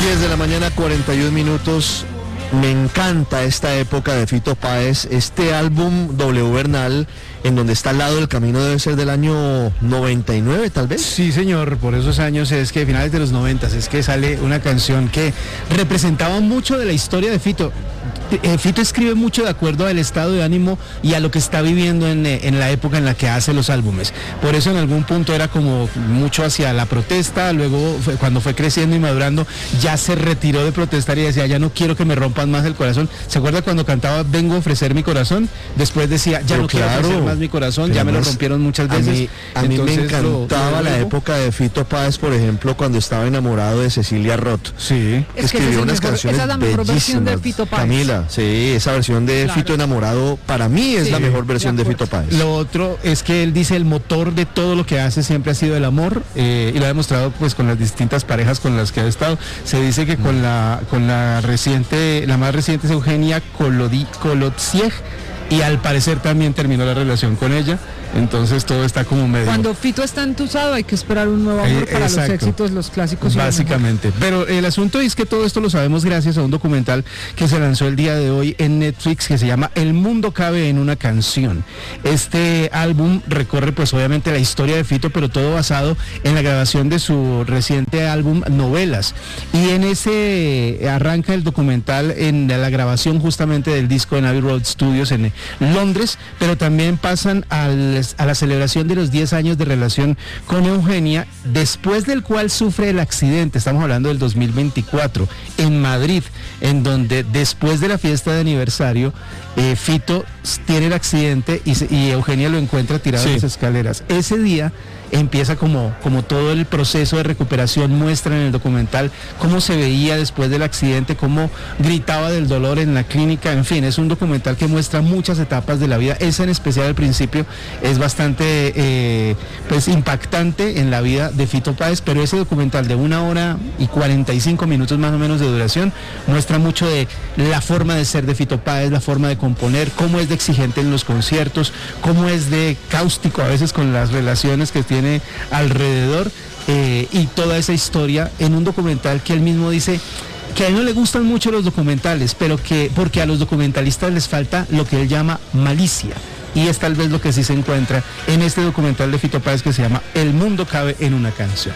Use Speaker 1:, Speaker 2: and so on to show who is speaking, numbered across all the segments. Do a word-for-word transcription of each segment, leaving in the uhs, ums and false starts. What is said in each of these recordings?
Speaker 1: diez de la mañana, cuarenta y un minutos. Me encanta esta época de Fito Páez, este álbum W Bernal, en donde está al lado del camino, debe ser del año noventa y nueve, tal vez.
Speaker 2: Sí, señor, por esos años es que finales de los noventa es que sale una canción que representaba mucho de la historia de Fito. Eh, Fito escribe mucho de acuerdo al estado de ánimo y a lo que está viviendo en, en la época en la que hace los álbumes. Por eso en algún punto era como mucho hacia la protesta, luego fue, cuando fue creciendo y madurando, ya se retiró de protestar y decía, ya no quiero que me rompan más el corazón. ¿Se acuerda cuando cantaba Vengo a ofrecer mi corazón? Después decía, ya
Speaker 1: pero
Speaker 2: no
Speaker 1: claro,
Speaker 2: quiero ofrecer más mi corazón, ya me lo rompieron muchas veces.
Speaker 1: A mí, a mí me encantaba
Speaker 2: lo, lo
Speaker 1: la época de Fito Páez, por ejemplo, cuando estaba enamorado de Cecilia Roth.
Speaker 2: Sí.
Speaker 3: Es que
Speaker 1: escribió
Speaker 3: es
Speaker 1: unas
Speaker 3: mejor,
Speaker 1: canciones
Speaker 3: esa es la mejor versión de
Speaker 1: bellísimas.
Speaker 3: Fito Páez.
Speaker 1: Camila, sí, esa versión de
Speaker 3: Claro.
Speaker 1: Fito enamorado, para mí es
Speaker 3: Sí,
Speaker 1: la mejor versión de,
Speaker 3: de
Speaker 1: Fito Páez.
Speaker 2: Lo otro es que él dice el motor de todo lo que hace siempre ha sido el amor, eh, y lo ha demostrado pues con las distintas parejas con las que ha estado. Se dice que con la con la reciente, la más reciente es Eugenia Kolodi, Kolodziej, y al parecer también terminó la relación con ella. Entonces todo está como medio...
Speaker 3: Cuando Fito está entusado hay que esperar un nuevo amor
Speaker 2: Eh,
Speaker 3: para
Speaker 2: exacto.
Speaker 3: los éxitos, los clásicos. Y lo
Speaker 2: Básicamente. Pero el asunto es que todo esto lo sabemos gracias a un documental que se lanzó el día de hoy en Netflix que se llama El mundo cabe en una canción. Este álbum recorre pues obviamente la historia de Fito, pero todo basado en la grabación de su reciente álbum Novelas. Y en ese arranca el documental en la grabación justamente del disco en Abbey Road Studios en Londres, pero también pasan al a la celebración de los diez años de relación con Eugenia, después del cual sufre el accidente, estamos hablando del dos mil veinticuatro, en Madrid, en donde después de la fiesta de aniversario, eh, Fito tiene el accidente y, se, y Eugenia lo encuentra tirado sí. en las escaleras. Ese día empieza como, como todo el proceso de recuperación, muestra en el documental cómo se veía después del accidente, cómo gritaba del dolor en la clínica, en fin, es un documental que muestra muchas etapas de la vida, esa en especial al principio es bastante eh, pues impactante en la vida de Fito Páez, pero ese documental de una hora y cuarenta y cinco minutos más o menos de duración, muestra mucho de la forma de ser de Fito Páez, la forma de componer, cómo es de exigente en los conciertos, cómo es de cáustico a veces con las relaciones que tiene alrededor, eh, y toda esa historia en un documental que él mismo dice que a él no le gustan mucho los documentales, pero que porque a los documentalistas les falta lo que él llama malicia, y es tal vez lo que sí se encuentra en este documental de Fito Páez que se llama El mundo cabe en una canción.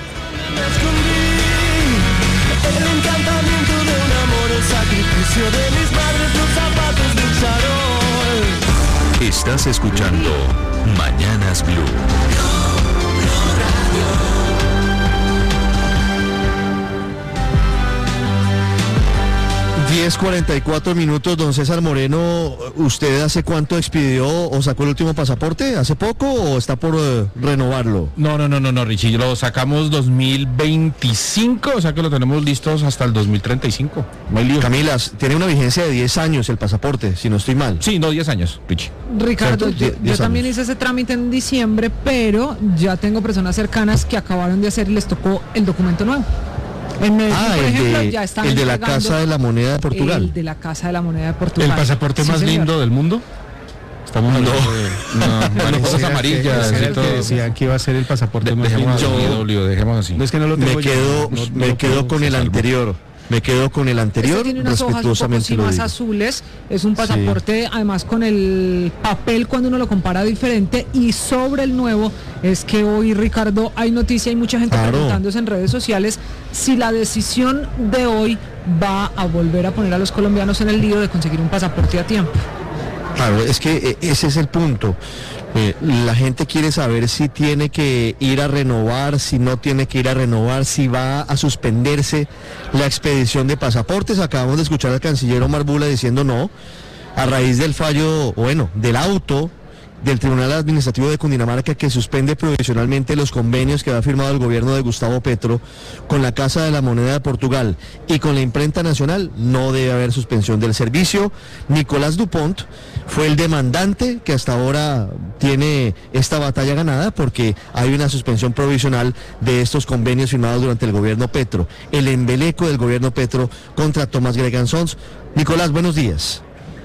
Speaker 4: El encantamiento de un amor, el sacrificio de mis madres, los zapatos del charol.
Speaker 5: Estás escuchando Mañanas Blue.
Speaker 1: diez cuarenta y cuatro minutos, don César Moreno, ¿usted hace cuánto expidió o sacó el último pasaporte? ¿Hace poco o está por uh, renovarlo?
Speaker 6: No, no, no, no, no, Richie, lo sacamos dos mil veinticinco, o sea que lo tenemos listos hasta el dos mil treinta y cinco. No hay lío.
Speaker 1: Camila, tiene una vigencia de diez años el pasaporte, si no estoy mal.
Speaker 6: Sí, no, diez años, Richie.
Speaker 3: Ricardo, yo,
Speaker 1: Die-
Speaker 3: yo también hice ese trámite en diciembre, pero ya tengo personas cercanas que acabaron de hacer y les tocó el documento nuevo. En Medellín,
Speaker 1: Ah,
Speaker 3: por
Speaker 1: el
Speaker 3: ejemplo,
Speaker 1: de,
Speaker 3: ya están
Speaker 1: el de la
Speaker 3: entregando
Speaker 1: Casa de la Moneda de Portugal.
Speaker 3: El de la Casa de la Moneda de Portugal.
Speaker 2: ¿El pasaporte
Speaker 3: Sí,
Speaker 2: más
Speaker 3: señor.
Speaker 2: lindo del mundo?
Speaker 6: Estamos hablando de no, mariposas
Speaker 2: Ese era
Speaker 6: amarillas
Speaker 2: que- ese era
Speaker 6: y
Speaker 2: el
Speaker 6: todo.
Speaker 2: que decía que iba a ser el pasaporte
Speaker 6: De-
Speaker 2: más
Speaker 6: dejemos
Speaker 2: lindo.
Speaker 6: así, W, dejemos así.
Speaker 2: No es que no lo tengo
Speaker 1: Me
Speaker 2: yo,
Speaker 1: quedo,
Speaker 2: no- no
Speaker 1: me
Speaker 2: lo
Speaker 1: quedo
Speaker 2: puedo-
Speaker 1: con el
Speaker 6: salvo.
Speaker 1: anterior. Me quedo con el anterior,
Speaker 3: Este tiene unas hojas un poco
Speaker 1: respetuosamente
Speaker 3: sí
Speaker 1: lo
Speaker 3: más
Speaker 1: digo.
Speaker 3: azules, es un pasaporte además con el papel cuando uno lo compara diferente, y sobre el nuevo es que hoy, Ricardo, hay noticia, hay mucha gente
Speaker 1: Claro.
Speaker 3: preguntándose en redes sociales si la decisión de hoy va a volver a poner a los colombianos en el lío de conseguir un pasaporte a tiempo.
Speaker 1: Claro, es que eh, ese es el punto. Eh, la gente quiere saber si tiene que ir a renovar, si no tiene que ir a renovar, si va a suspenderse la expedición de pasaportes. Acabamos de escuchar al canciller Omar Bula diciendo no, a raíz del fallo, bueno, del auto del Tribunal Administrativo de Cundinamarca que suspende provisionalmente los convenios que ha firmado el gobierno de Gustavo Petro con la Casa de la Moneda de Portugal y con la Imprenta Nacional. No debe haber suspensión del servicio. Nicolás Dupont fue el demandante que hasta ahora tiene esta batalla ganada porque hay una suspensión provisional de estos convenios firmados durante el gobierno Petro. El embeleco del gobierno Petro contra Tomás Gregan Sons. Nicolás, buenos días.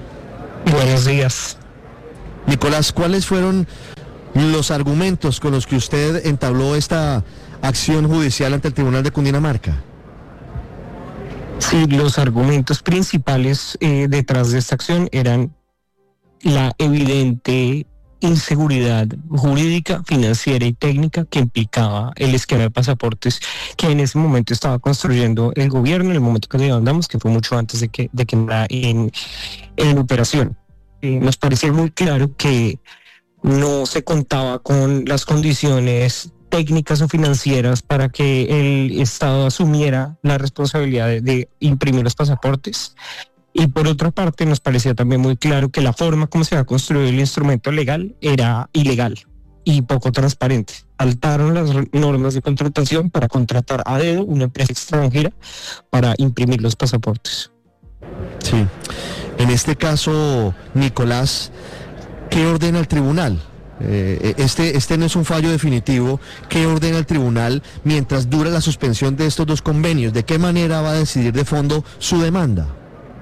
Speaker 7: Buenos días.
Speaker 1: Nicolás, ¿cuáles fueron los argumentos con los que usted entabló esta acción judicial ante el Tribunal de Cundinamarca?
Speaker 7: Sí, los argumentos principales eh, detrás de esta acción eran la evidente inseguridad jurídica, financiera y técnica que implicaba el esquema de pasaportes que en ese momento estaba construyendo el gobierno, en el momento que andamos, que fue mucho antes de que, de que entrara en, en operación. Eh, nos parecía muy claro que no se contaba con las condiciones técnicas o financieras para que el Estado asumiera la responsabilidad de, de imprimir los pasaportes. Y por otra parte nos parecía también muy claro que la forma como se había construido el instrumento legal era ilegal y poco transparente. Saltaron las normas de contratación para contratar a dedo una empresa extranjera para imprimir los pasaportes.
Speaker 1: Sí. En este caso, Nicolás, ¿qué ordena el tribunal? Eh, este, este no es un fallo definitivo. ¿Qué ordena el tribunal mientras dura la suspensión de estos dos convenios? ¿De qué manera va a decidir de fondo su demanda?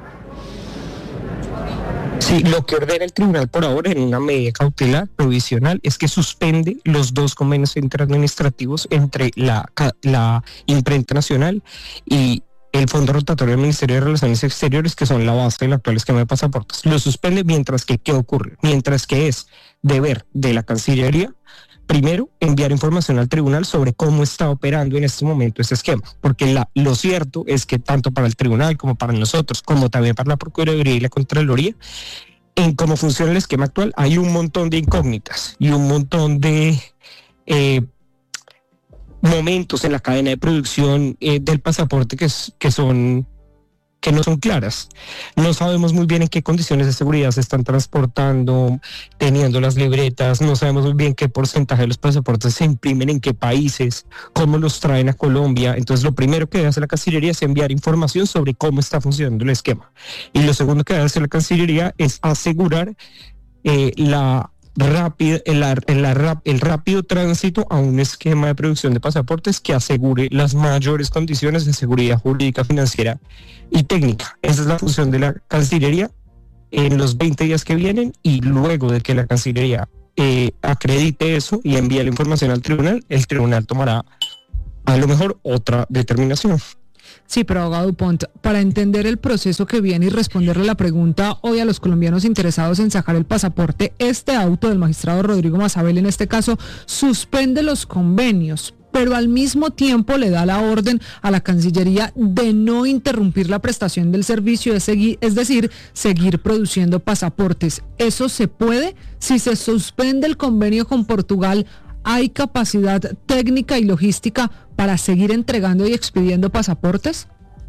Speaker 7: Sí, lo que ordena el tribunal por ahora en una medida cautelar provisional es que suspende los dos convenios interadministrativos entre la, la Imprenta Nacional y el Fondo Rotatorio del Ministerio de Relaciones Exteriores, que son la base del actual esquema de pasaportes. Lo suspende mientras que, ¿qué ocurre? Mientras que es deber de la Cancillería, primero, enviar información al tribunal sobre cómo está operando en este momento ese esquema, porque la, lo cierto es que tanto para el tribunal como para nosotros, como también para la Procuraduría y la Contraloría, en cómo funciona el esquema actual hay un montón de incógnitas y un montón de eh, momentos en la cadena de producción eh, del pasaporte que, que son que no son claras. No sabemos muy bien en qué condiciones de seguridad se están transportando, teniendo las libretas, no sabemos muy bien qué porcentaje de los pasaportes se imprimen en qué países, cómo los traen a Colombia. Entonces lo primero que debe hacer la Cancillería es enviar información sobre cómo está funcionando el esquema. Y lo segundo que debe hacer la Cancillería es asegurar eh, la rápido, el, el, el rápido tránsito a un esquema de producción de pasaportes que asegure las mayores condiciones de seguridad jurídica, financiera y técnica. Esa es la función de la Cancillería en los veinte días que vienen, y luego de que la Cancillería eh, acredite eso y envíe la información al tribunal, el tribunal tomará a lo mejor otra determinación.
Speaker 3: Sí, pero abogado Dupont, para entender el proceso que viene y responderle la pregunta hoy a los colombianos interesados en sacar el pasaporte, este auto del magistrado Rodrigo Mazabel en este caso suspende los convenios, pero al mismo tiempo le da la orden a la Cancillería de no interrumpir la prestación del servicio, es, seguir, es decir, seguir produciendo pasaportes. ¿Eso se puede? Si se suspende el convenio con Portugal, ¿hay capacidad técnica y logística para seguir entregando y expidiendo pasaportes?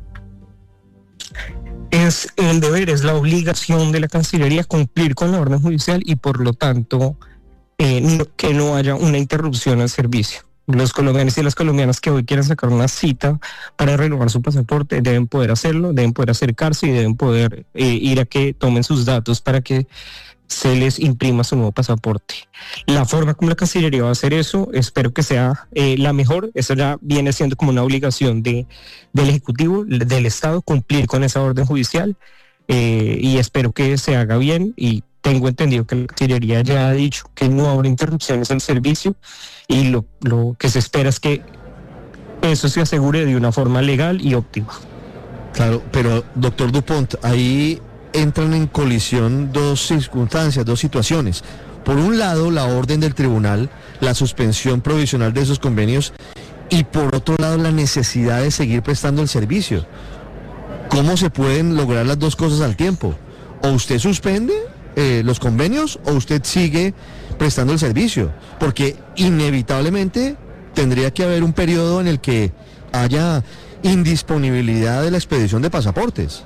Speaker 7: Es el deber, es la obligación de la Cancillería cumplir con la orden judicial y por lo tanto eh, no, que no haya una interrupción al servicio. Los colombianos y las colombianas que hoy quieran sacar una cita para renovar su pasaporte deben poder hacerlo, deben poder acercarse y deben poder eh, ir a que tomen sus datos para que se les imprima su nuevo pasaporte. La forma como la Cancillería va a hacer eso, espero que sea eh, la mejor. Eso ya viene siendo como una obligación de, del Ejecutivo, del Estado, cumplir con esa orden judicial, eh, y espero que se haga bien. Y tengo entendido que la Cancillería ya ha dicho que no habrá interrupciones al servicio, y lo, lo que se espera es que eso se asegure de una forma legal y óptima.
Speaker 1: Claro, pero doctor Dupont, ahí entran en colisión dos circunstancias, dos situaciones. Por un lado, la orden del tribunal, la suspensión provisional de esos convenios, y por otro lado, la necesidad de seguir prestando el servicio. ¿Cómo se pueden lograr las dos cosas al tiempo? O usted suspende eh, los convenios o usted sigue prestando el servicio, porque inevitablemente tendría que haber un periodo en el que haya indisponibilidad de la expedición de pasaportes.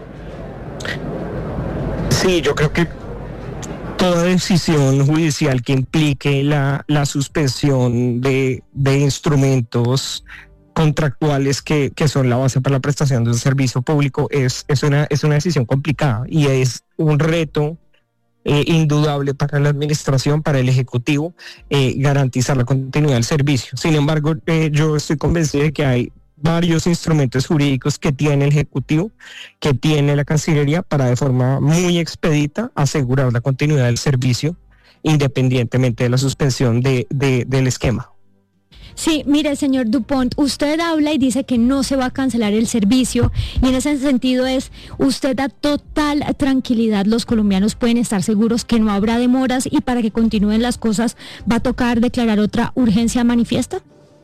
Speaker 7: Sí, yo creo que toda decisión judicial que implique la, la suspensión de, de instrumentos contractuales que, que son la base para la prestación de un servicio público es, es, una, es una decisión complicada y es un reto eh, indudable para la administración, para el Ejecutivo, eh, garantizar la continuidad del servicio. Sin embargo, eh, yo estoy convencido de que hay varios instrumentos jurídicos que tiene el Ejecutivo, que tiene la Cancillería, para de forma muy expedita asegurar la continuidad del servicio independientemente de la suspensión de, de, del esquema.
Speaker 8: Sí, mire, señor Dupont, usted habla y dice que no se va a cancelar el servicio y en ese sentido es, usted da total tranquilidad, los colombianos pueden estar seguros que no habrá demoras y para que continúen las cosas va a tocar declarar otra urgencia manifiesta.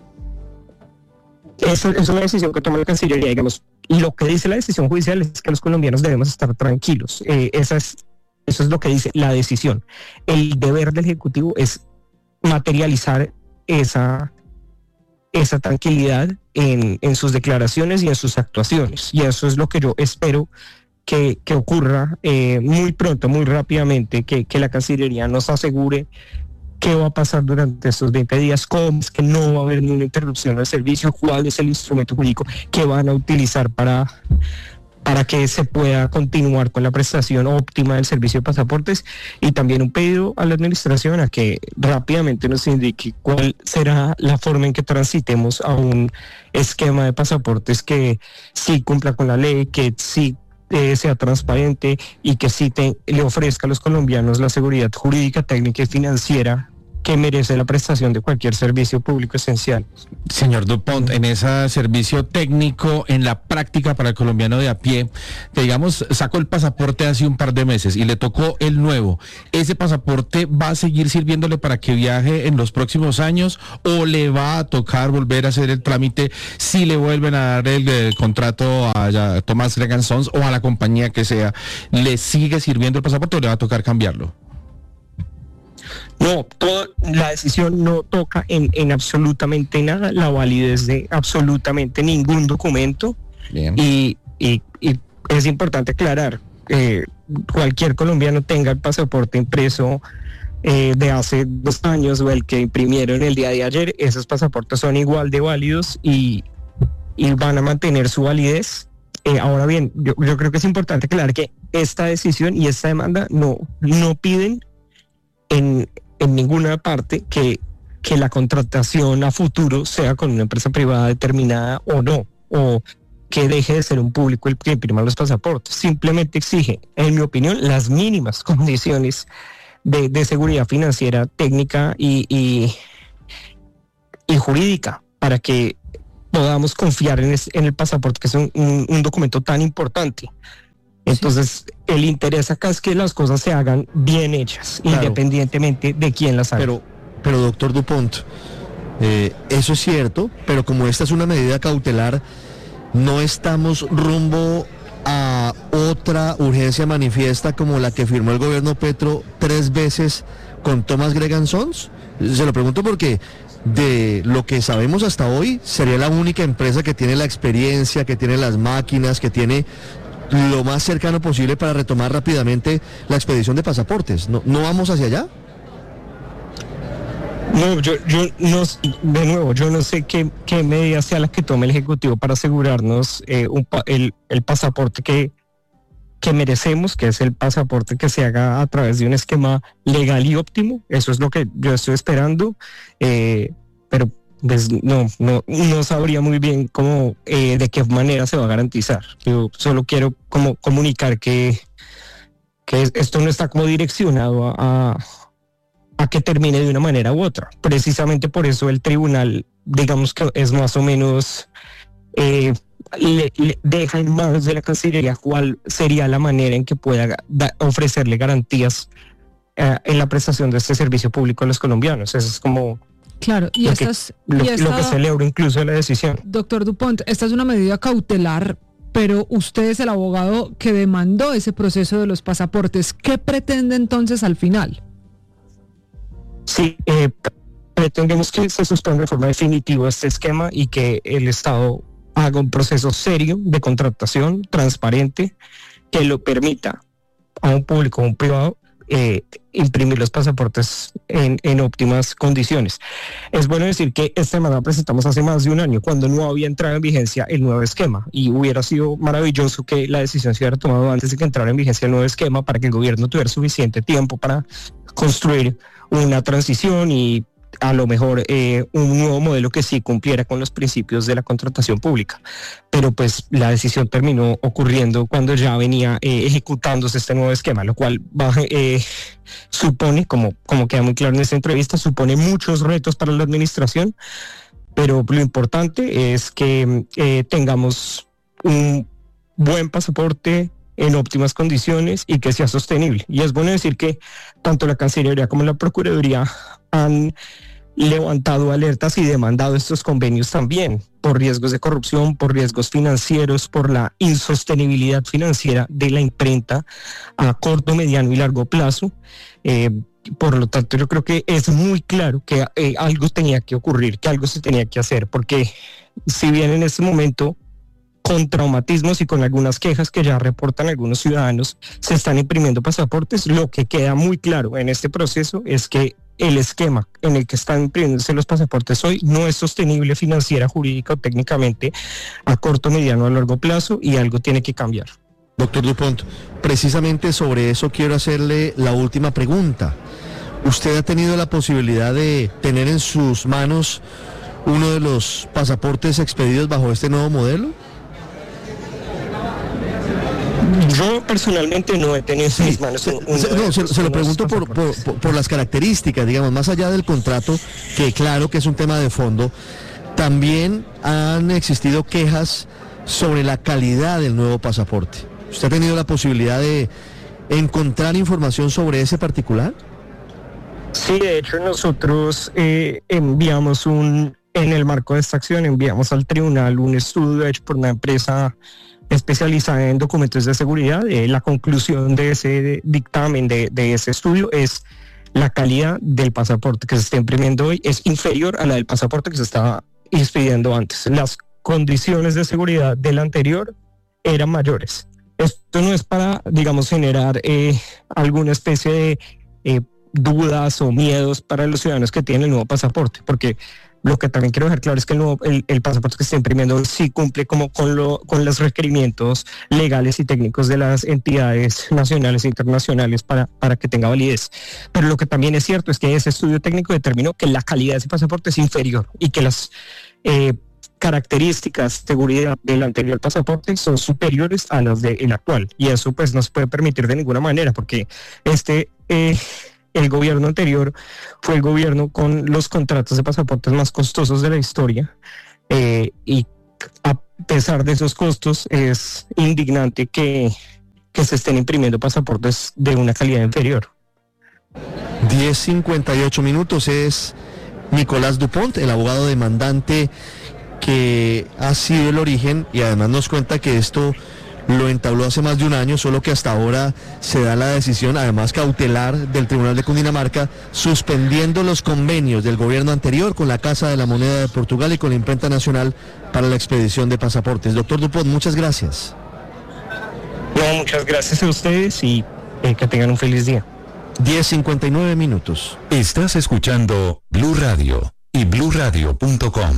Speaker 7: Eso es una decisión que toma la Cancillería, digamos, y lo que dice la decisión judicial es que los colombianos debemos estar tranquilos. Eh, esa es, eso es lo que dice la decisión. El deber del Ejecutivo es materializar esa, esa tranquilidad en, en sus declaraciones y en sus actuaciones. Y eso es lo que yo espero que, que ocurra eh, muy pronto, muy rápidamente, que, que la Cancillería nos asegure qué va a pasar durante estos veinte días, cómo es que no va a haber ninguna interrupción del servicio, cuál es el instrumento jurídico que van a utilizar para, para que se pueda continuar con la prestación óptima del servicio de pasaportes, y también un pedido a la administración a que rápidamente nos indique cuál será la forma en que transitemos a un esquema de pasaportes que sí cumpla con la ley, que sí Eh, sea transparente y que sí te, le ofrezca a los colombianos la seguridad jurídica, técnica y financiera que merece la prestación de cualquier servicio público esencial.
Speaker 6: Señor Dupont, en ese servicio técnico, en la práctica para el colombiano de a pie, que digamos sacó el pasaporte hace un par de meses y le tocó el nuevo, ¿ese pasaporte va a seguir sirviéndole para que viaje en los próximos años o le va a tocar volver a hacer el trámite si le vuelven a dar el, el contrato a, a Thomas Gregan Sons o a la compañía que sea? ¿Le sigue sirviendo el pasaporte o le va a tocar cambiarlo?
Speaker 7: No, toda la decisión no toca en, en absolutamente nada la validez de absolutamente ningún documento.
Speaker 6: Bien.
Speaker 7: Y, y, y es importante aclarar, eh, cualquier colombiano tenga el pasaporte impreso eh, de hace dos años o el que imprimieron el día de ayer, esos pasaportes son igual de válidos y, y van a mantener su validez. Eh, ahora bien, yo, yo creo que es importante aclarar que esta decisión y esta demanda no, no piden en, en ninguna parte que, que la contratación a futuro sea con una empresa privada determinada o no, o que deje de ser un público el que imprima los pasaportes. Simplemente exige, en mi opinión, las mínimas condiciones de, de seguridad financiera, técnica y, y, y jurídica para que podamos confiar en, es, en el pasaporte, que es un, un, un documento tan importante. Entonces, sí, el interés acá es que las cosas se hagan bien hechas, claro, independientemente de quién las haga.
Speaker 1: Pero, pero doctor Dupont, eh, eso es cierto, pero como esta es una medida cautelar, no estamos rumbo a otra urgencia manifiesta como la que firmó el gobierno Petro tres veces con Thomas Gregan Sons. Se lo pregunto porque de lo que sabemos hasta hoy, sería la única empresa que tiene la experiencia, que tiene las máquinas, que tiene lo más cercano posible para retomar rápidamente la expedición de pasaportes. ¿No, no vamos hacia allá?
Speaker 7: No, yo, yo no, de nuevo, yo no sé qué, qué medidas sea las que tome el Ejecutivo para asegurarnos eh, un, el, el pasaporte que, que merecemos, que es el pasaporte que se haga a través de un esquema legal y óptimo. Eso es lo que yo estoy esperando, eh, pero pues no, no, no sabría muy bien cómo, eh, de qué manera se va a garantizar. Yo solo quiero como comunicar que, que esto no está como direccionado a, a, a que termine de una manera u otra. Precisamente por eso el tribunal, digamos que es más o menos, eh, le, le deja en manos de la Cancillería cuál sería la manera en que pueda da, ofrecerle garantías eh, en la prestación de este servicio público a los colombianos. Eso es como...
Speaker 3: Claro, y,
Speaker 7: lo,
Speaker 3: estas,
Speaker 7: que, lo,
Speaker 3: y esta,
Speaker 7: lo que celebro incluso de la decisión.
Speaker 3: Doctor Dupont, esta es una medida cautelar, pero usted es el abogado que demandó ese proceso de los pasaportes. ¿Qué pretende entonces al final?
Speaker 7: Sí, eh, pretendemos que se suspenda de forma definitiva este esquema y que el Estado haga un proceso serio de contratación, transparente, que lo permita a un público o a un privado Eh, imprimir los pasaportes en, en óptimas condiciones. Es bueno decir que esta demanda presentamos hace más de un año, cuando no había entrado en vigencia el nuevo esquema, y hubiera sido maravilloso que la decisión se hubiera tomado antes de que entrara en vigencia el nuevo esquema para que el gobierno tuviera suficiente tiempo para construir una transición y a lo mejor eh, un nuevo modelo que sí cumpliera con los principios de la contratación pública. Pero pues la decisión terminó ocurriendo cuando ya venía eh, ejecutándose este nuevo esquema, lo cual va, eh, supone, como, como queda muy claro en esta entrevista, supone muchos retos para la administración, pero lo importante es que eh, tengamos un buen pasaporte en óptimas condiciones y que sea sostenible. Y es bueno decir que tanto la Cancillería como la Procuraduría han levantado alertas y demandado estos convenios también por riesgos de corrupción, por riesgos financieros, por la insostenibilidad financiera de la imprenta a corto, mediano y largo plazo. Eh, por lo tanto, yo creo que es muy claro que eh, algo tenía que ocurrir, que algo se tenía que hacer, porque si bien en este momento, con traumatismos y con algunas quejas que ya reportan algunos ciudadanos, se están imprimiendo pasaportes, lo que queda muy claro en este proceso es que el esquema en el que están imprimiéndose los pasaportes hoy no es sostenible financiera, jurídica o técnicamente a corto, mediano o largo plazo, y algo tiene que cambiar.
Speaker 1: Doctor Dupont, precisamente sobre eso quiero hacerle la última pregunta. ¿Usted ha tenido la posibilidad de tener en sus manos uno de los pasaportes expedidos bajo este nuevo modelo?
Speaker 7: Yo personalmente no he tenido en mis manos un,
Speaker 1: se, no, se, se lo pregunto por, por, por, por las características, digamos, más allá del contrato, que claro que es un tema de fondo, también han existido quejas sobre la calidad del nuevo pasaporte. ¿Usted ha tenido la posibilidad de encontrar información sobre ese particular?
Speaker 7: Sí, de hecho nosotros eh, enviamos un, en el marco de esta acción, enviamos al tribunal un estudio hecho por una empresa especializada en documentos de seguridad. Eh, la conclusión de ese dictamen, de, de ese estudio, es la calidad del pasaporte que se está imprimiendo hoy es inferior a la del pasaporte que se estaba expidiendo antes. Las condiciones de seguridad del anterior eran mayores. Esto no es para, digamos, generar eh, alguna especie de eh, dudas o miedos para los ciudadanos que tienen el nuevo pasaporte, porque lo que también quiero dejar claro es que el, nuevo, el, el pasaporte que se está imprimiendo sí cumple como con, lo, con los requerimientos legales y técnicos de las entidades nacionales e internacionales para, para que tenga validez. Pero lo que también es cierto es que ese estudio técnico determinó que la calidad de ese pasaporte es inferior y que las eh, características de seguridad del anterior pasaporte son superiores a las del actual. Y eso pues no se puede permitir de ninguna manera, porque este... Eh, el gobierno anterior fue el gobierno con los contratos de pasaportes más costosos de la historia, eh, y a pesar de esos costos es indignante que, que se estén imprimiendo pasaportes de una calidad inferior.
Speaker 1: diez cincuenta y ocho minutos, es Nicolás Dupont, el abogado demandante que ha sido el origen, y además nos cuenta que esto lo entabló hace más de un año, solo que hasta ahora se da la decisión, además cautelar, del Tribunal de Cundinamarca, suspendiendo los convenios del gobierno anterior con la Casa de la Moneda de Portugal y con la Imprenta Nacional para la expedición de pasaportes. Doctor Dupont, muchas gracias.
Speaker 7: No, muchas gracias a ustedes y eh, que tengan un feliz día.
Speaker 1: diez cincuenta y nueve minutos.
Speaker 5: Estás escuchando Blue Radio y blue radio punto com.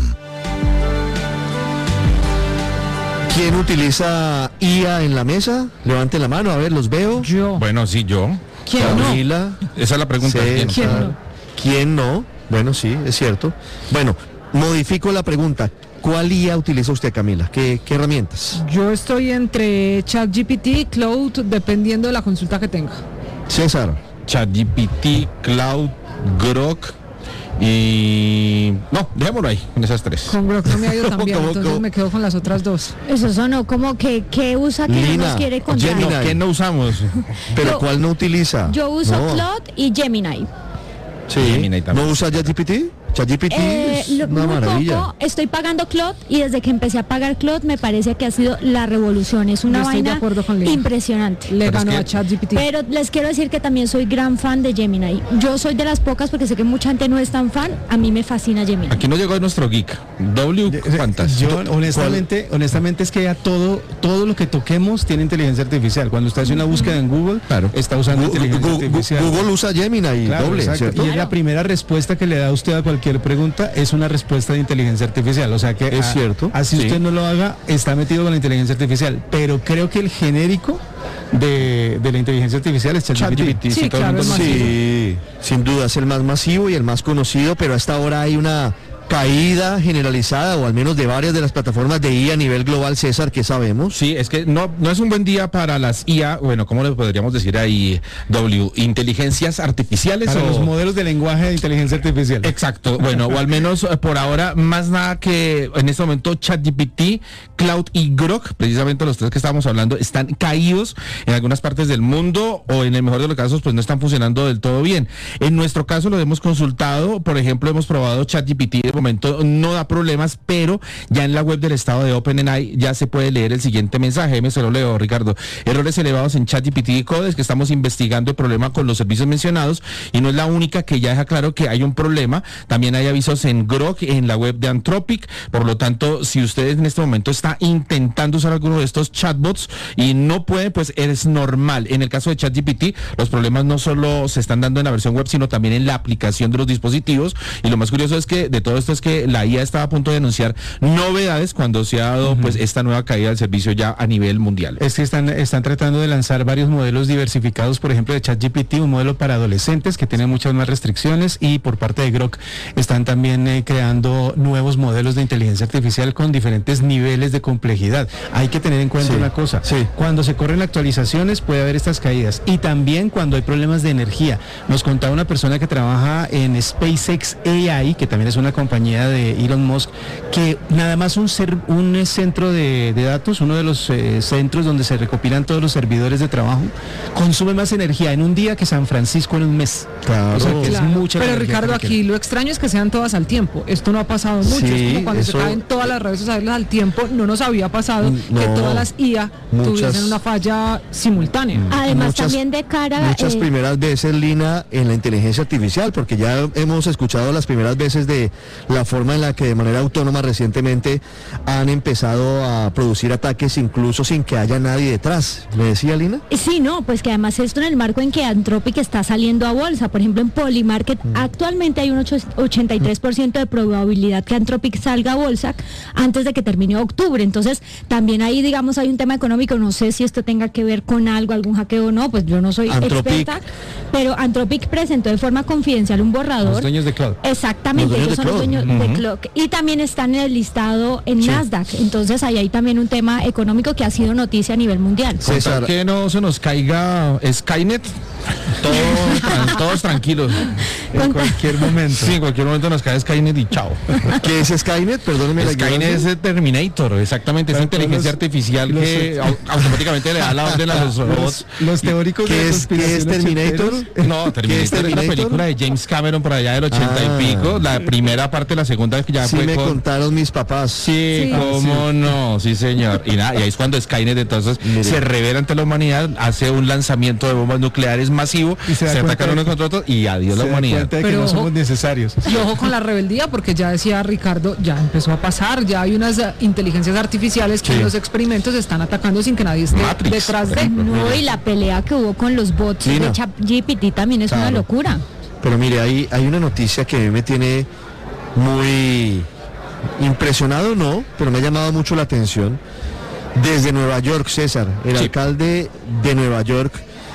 Speaker 1: ¿Quién utiliza I A en la mesa? Levante la mano, a ver, los veo.
Speaker 3: Yo.
Speaker 6: Bueno, sí, yo.
Speaker 3: ¿Quién
Speaker 1: Camila,
Speaker 3: no?
Speaker 6: Esa es la pregunta.
Speaker 1: César.
Speaker 3: ¿Quién no?
Speaker 1: ¿Quién no? Bueno, sí, es cierto. Bueno, modifico la pregunta. ¿Cuál I A utiliza usted, Camila? ¿Qué, qué herramientas?
Speaker 3: Yo estoy entre ChatGPT, Cloud, dependiendo de la consulta que tenga.
Speaker 1: César.
Speaker 6: ChatGPT, Cloud, Grok y... No, dejémoslo ahí, en esas tres.
Speaker 3: Con Grok no me ha ido tan bien,
Speaker 1: ¿Cómo,
Speaker 3: entonces
Speaker 1: cómo?
Speaker 3: me quedo con las otras dos.
Speaker 8: Eso sonó como que, que usa que no
Speaker 1: Lina,
Speaker 8: nos quiere contar.
Speaker 1: Gemini.
Speaker 6: No, ¿qué no usamos?
Speaker 1: ¿Pero
Speaker 8: Yo-
Speaker 1: cuál no utiliza?
Speaker 8: Yo uso
Speaker 1: No.
Speaker 8: Claude y Gemini.
Speaker 1: Sí.
Speaker 6: Gemini también.
Speaker 1: ¿No usa ChatGPT? ChatGPT
Speaker 8: Eh,
Speaker 1: es
Speaker 8: lo-
Speaker 1: una
Speaker 8: muy
Speaker 1: maravilla.
Speaker 8: poco, estoy pagando Claude y desde que empecé a pagar Claude me parece que ha sido la revolución. Es una
Speaker 3: Yo estoy de
Speaker 8: vaina
Speaker 3: acuerdo con Lina.
Speaker 8: impresionante.
Speaker 3: Le
Speaker 6: Pero es
Speaker 3: ganó
Speaker 6: que-
Speaker 3: a ChatGPT.
Speaker 8: Pero les quiero decir que también soy gran fan de Gemini. Yo soy de las pocas, porque sé que mucha gente no es tan fan, a mí me fascina Gemini.
Speaker 6: Aquí no llegó nuestro geek. W, ¿cuántas?
Speaker 2: Yo honestamente, honestamente es que ya todo, todo lo que toquemos tiene inteligencia artificial. Cuando usted hace una búsqueda en Google,
Speaker 6: Claro.
Speaker 2: está usando
Speaker 1: Gu-
Speaker 2: inteligencia
Speaker 1: Gu-
Speaker 2: artificial.
Speaker 1: Gu- Google usa Gemini y
Speaker 2: Claro,
Speaker 1: doble,
Speaker 2: exacto.
Speaker 1: ¿cierto?
Speaker 2: Y es la primera respuesta que le da a usted a cualquier pregunta, es una respuesta de inteligencia artificial. O sea que
Speaker 1: Es
Speaker 2: a-
Speaker 1: cierto,
Speaker 2: así
Speaker 1: sí.
Speaker 2: usted no lo haga, está metido con la inteligencia artificial. Pero creo que el genérico de, de la inteligencia artificial es ChatGPT.
Speaker 6: ChatGPT,
Speaker 3: Sí,
Speaker 6: sí, todo el
Speaker 3: claro,
Speaker 6: mundo
Speaker 3: es
Speaker 6: lo
Speaker 3: masivo.
Speaker 1: Sí, sin duda es el más masivo y el más conocido, pero hasta ahora hay una caída generalizada, o al menos de varias de las plataformas de I A a nivel global, César, ¿qué sabemos?
Speaker 6: Sí, es que no, no es un buen día para las I A, bueno, ¿cómo le podríamos decir ahí, W? Inteligencias artificiales.
Speaker 2: Para
Speaker 6: o
Speaker 2: los modelos de lenguaje de inteligencia artificial.
Speaker 6: Exacto, bueno, o al menos eh, por ahora, más nada que en este momento ChatGPT, Cloud y Grok, precisamente los tres que estábamos hablando, están caídos en algunas partes del mundo, o en el mejor de los casos, pues no están funcionando del todo bien. En nuestro caso lo hemos consultado, por ejemplo, hemos probado ChatGPT, de momento no da problemas, pero ya en la web del estado de OpenAI ya se puede leer el siguiente mensaje. Me se lo leo, Ricardo. Errores elevados en ChatGPT y Codes, que estamos investigando el problema con los servicios mencionados, y no es la única que ya deja claro que hay un problema. También hay avisos en Grok, en la web de Anthropic. Por lo tanto, si usted en este momento está intentando usar alguno de estos chatbots y no puede, pues es normal. En el caso de ChatGPT, los problemas no solo se están dando en la versión web, sino también en la aplicación de los dispositivos. Y lo más curioso es que de todo esto es que la I A estaba a punto de anunciar novedades cuando se ha dado uh-huh. pues esta nueva caída del servicio ya a nivel mundial.
Speaker 2: Es que están, están tratando de lanzar varios modelos diversificados, por ejemplo de ChatGPT, un modelo para adolescentes que tiene muchas más restricciones, y por parte de Grok están también eh, creando nuevos modelos de inteligencia artificial con diferentes niveles de complejidad. Hay que tener en cuenta sí, una cosa, sí. cuando se corren actualizaciones puede haber estas caídas, y también cuando hay problemas de energía. Nos contaba una persona que trabaja en SpaceX A I, que también es una compañía de Elon Musk, que nada más un, ser, un centro de, de datos, uno de los eh, centros donde se recopilan todos los servidores de trabajo, consume más energía en un día que San Francisco en un mes.
Speaker 1: Claro.
Speaker 2: O sea, que
Speaker 3: claro.
Speaker 2: es mucha
Speaker 3: Pero Ricardo, aquí lo extraño es que sean todas al tiempo. Esto no ha pasado mucho. Sí, es como cuando eso... se caen todas las redes sociales al tiempo. No nos había pasado no, que todas las I A muchas, tuviesen una falla simultánea.
Speaker 8: Además,
Speaker 1: muchas,
Speaker 8: también de cara...
Speaker 1: Muchas
Speaker 8: eh...
Speaker 1: primeras veces, Lina, en la inteligencia artificial, porque ya hemos escuchado las primeras veces de la forma en la que de manera autónoma recientemente han empezado a producir ataques incluso sin que haya nadie detrás. ¿Me decía, Lina?
Speaker 8: Sí, no, pues que además esto en el marco en que Anthropic está saliendo a bolsa. Por ejemplo, en Polymarket mm. actualmente hay un ochenta y tres por ciento de probabilidad que Anthropic salga a bolsa antes de que termine octubre. Entonces, también ahí, digamos, hay un tema económico. No sé si esto tenga que ver con algo, algún hackeo o no, pues yo no soy
Speaker 1: Anthropic.
Speaker 8: experta, pero Anthropic presentó de forma confidencial un borrador.
Speaker 2: Los dueños de Cloud.
Speaker 8: Exactamente, ellos son los dueños uh-huh. de Cloud. Y también están en el listado en sí. Nasdaq. Entonces, ahí hay también un tema económico que ha sido noticia a nivel mundial.
Speaker 6: César, que no se nos caiga Skynet. Todos, tran, todos tranquilos.
Speaker 2: En cualquier momento.
Speaker 6: Sí, en cualquier momento nos cae Skynet y chao.
Speaker 1: ¿Qué es Skynet? Perdóneme la
Speaker 6: Skynet es el Terminator, exactamente. Es inteligencia los, artificial los, que los, automáticamente le da la orden a los robots.
Speaker 2: Los, los teóricos
Speaker 1: ¿Qué
Speaker 2: de
Speaker 1: es, ¿qué es Terminator?
Speaker 6: No, Terminator es, Terminator es la película de James Cameron por allá del ochenta ah. y pico. La primera parte, la segunda que ya
Speaker 1: sí
Speaker 6: fue
Speaker 1: me
Speaker 6: con...
Speaker 1: contaron mis papás.
Speaker 6: Sí, sí. cómo sí. no, sí señor. Y nada, y ahí es cuando Skynet entonces Mire. se revela ante la humanidad, hace un lanzamiento de bombas nucleares masivo, y se, se atacan unos contra otros y adiós la humanidad.
Speaker 2: De que Pero no somos necesarios.
Speaker 3: Y ojo con la rebeldía, porque ya decía Ricardo, ya empezó a pasar, ya hay unas uh, inteligencias artificiales que sí. en los experimentos están atacando sin que nadie esté Matrix, detrás de.
Speaker 8: No, y la pelea que hubo con los bots sí, de no. ChatGPT también es claro. una locura.
Speaker 1: Pero mire, hay, hay una noticia que a mí me tiene muy impresionado, no, pero me ha llamado mucho la atención. Desde Nueva York, César, el sí. alcalde de Nueva York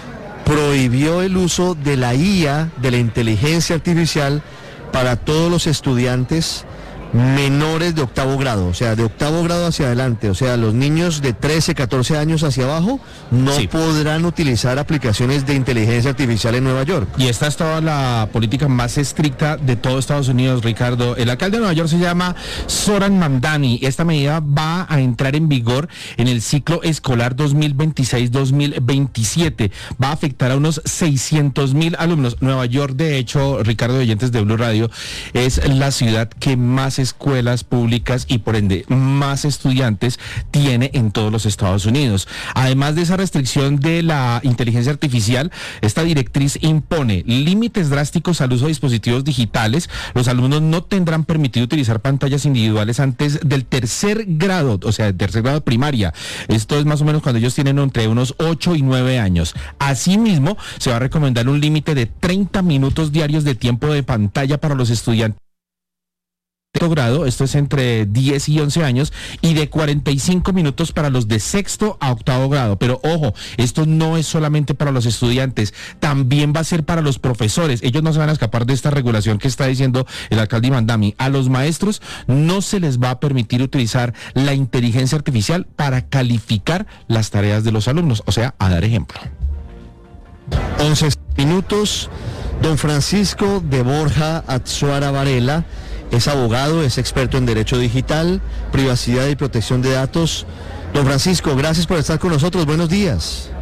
Speaker 1: prohibió el uso de la I A, de la inteligencia artificial, para todos los estudiantes menores de octavo grado, o sea, de octavo grado hacia adelante, o sea, los niños de trece, catorce años hacia abajo no sí. podrán utilizar aplicaciones de inteligencia artificial en Nueva York.
Speaker 6: Y esta es toda la política más estricta de todo Estados Unidos, Ricardo. El alcalde de Nueva York se llama Zoran Mamdani. Esta medida va a entrar en vigor en el ciclo escolar dos mil veintiséis dos mil veintisiete. Va a afectar a unos seiscientos mil alumnos. Nueva York, de hecho, Ricardo, oyentes de Blue Radio, es la ciudad que más escuelas públicas y por ende más estudiantes tiene en todos los Estados Unidos. Además de esa restricción de la inteligencia artificial, esta directriz impone límites drásticos al uso de dispositivos digitales. Los alumnos no tendrán permitido utilizar pantallas individuales antes del tercer grado, o sea, del tercer grado de primaria. Esto es más o menos cuando ellos tienen entre unos ocho y nueve años. Asimismo, se va a recomendar un límite de treinta minutos diarios de tiempo de pantalla para los estudiantes cuarto grado, esto es entre diez y once años, y de cuarenta y cinco minutos para los de sexto a octavo grado. Pero ojo, esto no es solamente para los estudiantes, también va a ser para los profesores. Ellos no se van a escapar de esta regulación que está diciendo el alcalde Imandami. A los maestros no se les va a permitir utilizar la inteligencia artificial para calificar las tareas de los alumnos, o sea, a dar ejemplo.
Speaker 1: once minutos. Don Francisco de Borja Atzuara Varela es abogado, es experto en derecho digital, privacidad y protección de datos. Don Francisco, gracias por estar con nosotros. Buenos días.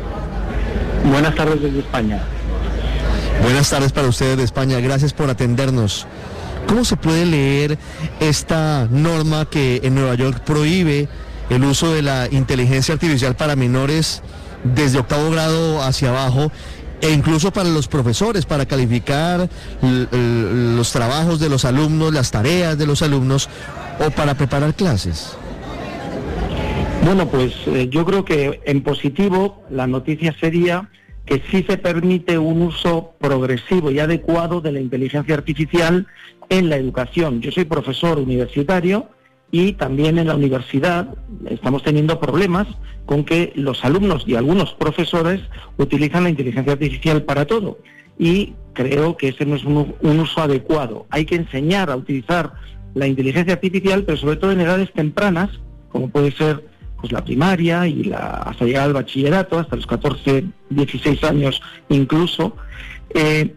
Speaker 9: Buenas tardes desde España.
Speaker 1: Buenas tardes para ustedes de España. Gracias por atendernos. ¿Cómo se puede leer esta norma que en Nueva York prohíbe el uso de la inteligencia artificial para menores desde octavo grado hacia abajo, e incluso para los profesores, para calificar l- l- los trabajos de los alumnos, las tareas de los alumnos, o para preparar clases?
Speaker 9: Bueno, pues eh, yo creo que en positivo la noticia sería que sí se permite un uso progresivo y adecuado de la inteligencia artificial en la educación. Yo soy profesor universitario y también en la universidad estamos teniendo problemas con que los alumnos y algunos profesores utilizan la inteligencia artificial para todo, y creo que ese no es un, un uso adecuado. Hay que enseñar a utilizar la inteligencia artificial, pero sobre todo en edades tempranas, como puede ser pues la primaria y la, hasta llegar al bachillerato, hasta los catorce, dieciséis años incluso. Eh,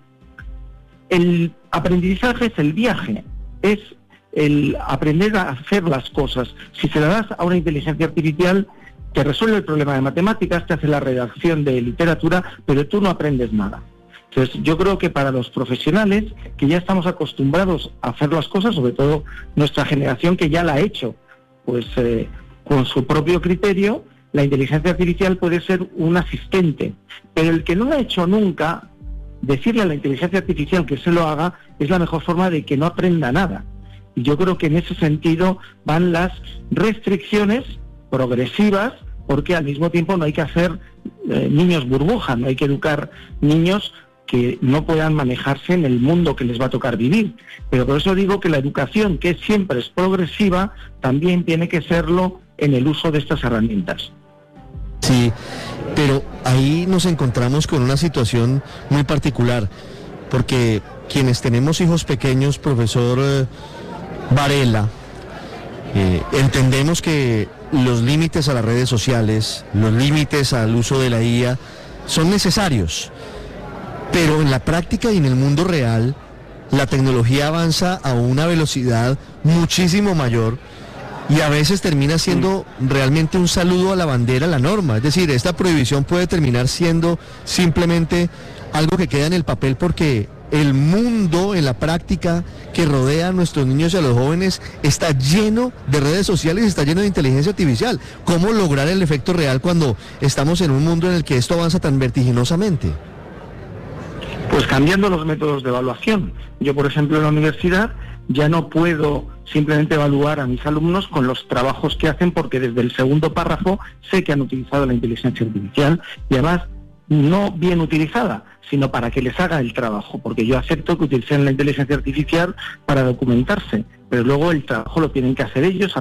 Speaker 9: el aprendizaje es el viaje, es el aprender a hacer las cosas. Si se la das a una inteligencia artificial, te resuelve el problema de matemáticas, te hace la redacción de literatura, pero tú no aprendes nada. Entonces, yo creo que para los profesionales, que ya estamos acostumbrados a hacer las cosas, sobre todo nuestra generación que ya la ha hecho, pues eh, con su propio criterio, la inteligencia artificial puede ser un asistente. Pero el que no lo ha hecho nunca, decirle a la inteligencia artificial que se lo haga, es la mejor forma de que no aprenda nada. Y yo creo que en ese sentido van las restricciones progresivas, porque al mismo tiempo no hay que hacer eh, niños burbuja, no hay que educar niños que no puedan manejarse en el mundo que les va a tocar vivir. Pero por eso digo que la educación, que siempre es progresiva, también tiene que serlo en el uso de estas herramientas.
Speaker 1: Sí, pero ahí nos encontramos con una situación muy particular, porque quienes tenemos hijos pequeños, profesor eh, Varela, eh, entendemos que los límites a las redes sociales, los límites al uso de la I A son necesarios, pero en la práctica y en el mundo real la tecnología avanza a una velocidad muchísimo mayor y a veces termina siendo realmente un saludo a la bandera, a la norma. Es decir, esta prohibición puede terminar siendo simplemente algo que queda en el papel, porque el mundo en la práctica que rodea a nuestros niños y a los jóvenes está lleno de redes sociales y está lleno de inteligencia artificial. ¿Cómo lograr el efecto real cuando estamos en un mundo en el que esto avanza tan vertiginosamente?
Speaker 9: Pues cambiando los métodos de evaluación. Yo, por ejemplo, en la universidad ya no puedo simplemente evaluar a mis alumnos con los trabajos que hacen, porque desde el segundo párrafo sé que han utilizado la inteligencia artificial, y además no bien utilizada, sino para que les haga el trabajo, porque yo acepto que utilicen la inteligencia artificial para documentarse, pero luego el trabajo lo tienen que hacer ellos